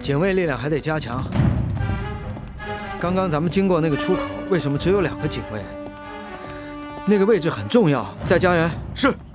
警卫力量还得加强。刚刚咱们经过那个出口，为什么只有2个警卫？那个位置很重要，再加人。 是。